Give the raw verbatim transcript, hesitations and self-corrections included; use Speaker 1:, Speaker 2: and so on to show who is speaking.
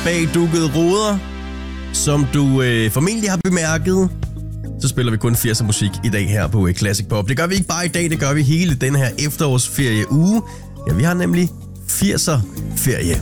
Speaker 1: bag dukkede ruder. Som du øh, formentlig har bemærket, så spiller vi kun firser musik i dag her på øh, Classic Pop. Det gør vi ikke bare i dag, det gør vi hele den her efterårsferie uge. Ja, vi har nemlig firser ferie.